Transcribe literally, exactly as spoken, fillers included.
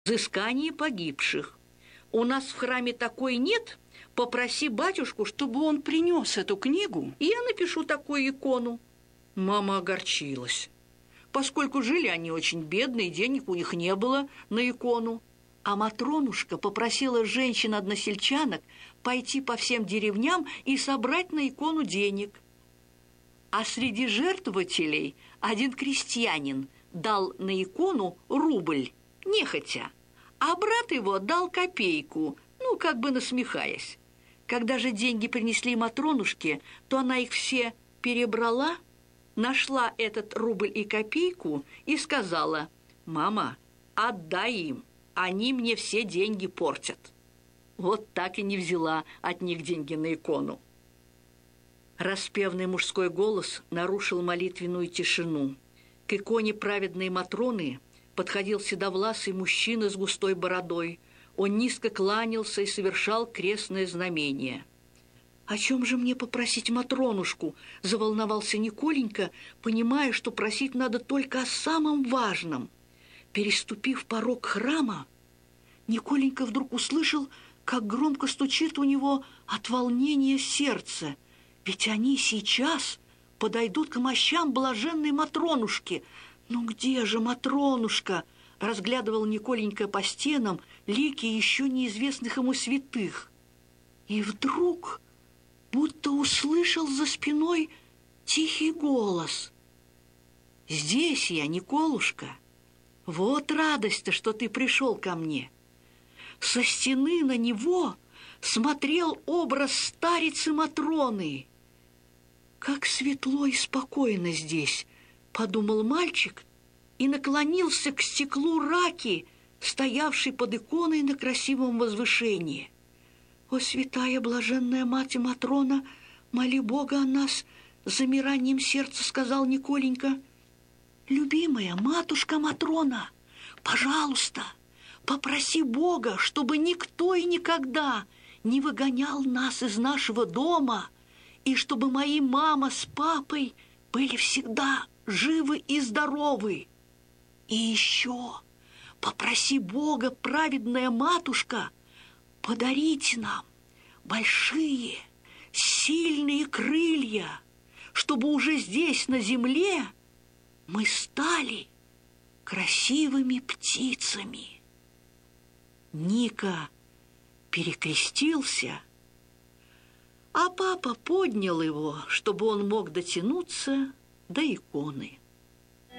взыскании погибших. У нас в храме такой нет, попроси батюшку, чтобы он принес эту книгу, и я напишу такую икону». Мама огорчилась, поскольку жили они очень бедно, и денег у них не было на икону. А Матронушка попросила женщин-односельчанок пойти по всем деревням и собрать на икону денег. А среди жертвователей один крестьянин дал на икону рубль, нехотя, а брат его дал копейку, ну, как бы насмехаясь. Когда же деньги принесли Матронушке, то она их все перебрала, нашла этот рубль и копейку и сказала: «Мама, отдай им, они мне все деньги портят». Вот так и не взяла от них деньги на икону. Распевный мужской голос нарушил молитвенную тишину. К иконе праведной Матроны подходил седовласый мужчина с густой бородой. Он низко кланялся и совершал крестное знамение. «О чем же мне попросить Матронушку?» – заволновался Николенька, понимая, что просить надо только о самом важном. Переступив порог храма, Николенька вдруг услышал, как громко стучит у него от волнения сердце. Ведь они сейчас подойдут к мощам блаженной Матронушки. «Ну где же Матронушка?» – разглядывал Николенька по стенам лики еще неизвестных ему святых. И вдруг будто услышал за спиной тихий голос: «Здесь я, Николушка. Вот радость-то, что ты пришел ко мне». Со стены на него смотрел образ старицы Матроны. «Как светло и спокойно здесь», — подумал мальчик и наклонился к стеклу раки, стоявшей под иконой на красивом возвышении. «О, святая блаженная Мать Матрона, моли Бога о нас», — замиранием сердца сказал Николенька. «Любимая матушка Матрона, пожалуйста, попроси Бога, чтобы никто и никогда не выгонял нас из нашего дома, и чтобы мои мама с папой были всегда живы и здоровы. И еще попроси Бога, праведная матушка, подарить нам большие, сильные крылья, чтобы уже здесь, на земле, мы стали красивыми птицами». Ника перекрестился, а папа поднял его, чтобы он мог дотянуться до иконы.